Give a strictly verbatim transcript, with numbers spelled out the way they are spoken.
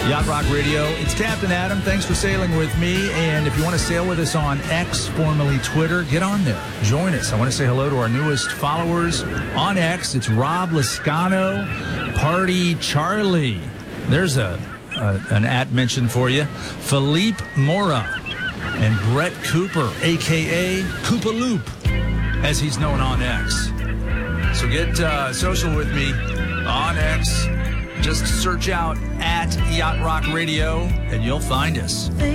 Yacht Rock Radio. It's Captain Adam. Thanks for sailing with me. And if you want to sail with us on X, formerly Twitter, get on there. Join us. I want to say hello to our newest followers on X. It's Rob Lascano, Party Charlie. There's a, a an at mention for you. Philippe Mora and Brett Cooper, a k a. Koopa Loop, as he's known on X. So get uh, social with me on X. Just search out at Yacht Rock Radio, and you'll find us.